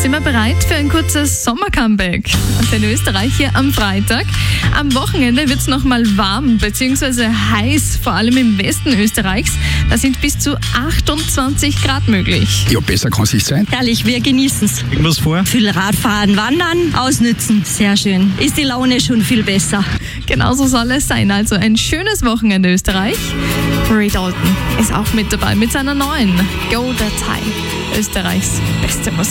Sind wir bereit für ein kurzes Sommer-Comeback? Und in Österreich hier am Freitag. Am Wochenende wird es nochmal warm bzw. heiß, vor allem im Westen Österreichs. Da sind bis zu 28 Grad möglich. Ja, besser kann es nicht sein. Herrlich, wir genießen es. Irgendwas vor? Viel Radfahren, Wandern, ausnützen. Sehr schön. Ist die Laune schon viel besser. Genauso soll es sein. Also ein schönes Wochenende Österreich. Ray Dalton ist auch mit dabei mit seiner neuen Go That Time. Österreichs beste Musik.